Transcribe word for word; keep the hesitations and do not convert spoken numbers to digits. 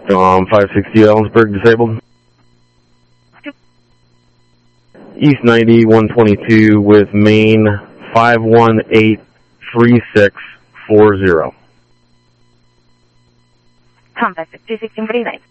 Um, five sixty Ellensburg disabled. East ninety, one twenty-two with main five one eight three six four zero. Tom five sixty, sixteen forty-nine.